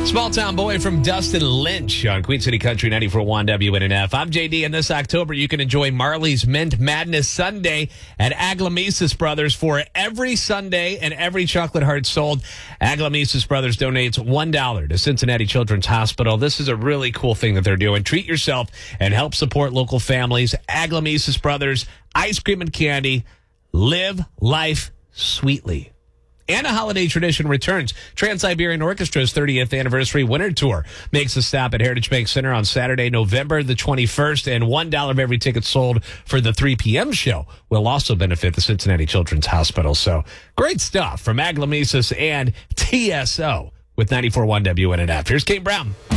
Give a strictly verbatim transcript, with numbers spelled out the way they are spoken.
Small Town Boy from Dustin Lynch on Queen City Country ninety-four point one W N N F. I'm J D, and this October you can enjoy Marley's Mint Madness Sunday at Aglamesis Brothers for every Sunday and every chocolate heart sold. Aglamesis Brothers donates one dollar to Cincinnati Children's Hospital. This is a really cool thing that they're doing. Treat yourself and help support local families. Aglamesis Brothers, ice cream and candy. Live life sweetly. And a holiday tradition returns. Trans-Siberian Orchestra's thirtieth anniversary winter tour makes a stop at Heritage Bank Center on Saturday, November the twenty-first, and one dollar of every ticket sold for the three p.m. show will also benefit the Cincinnati Children's Hospital. So great stuff from Aglamesis and T S O with ninety-four point one W N N F. Here's Kate Brown.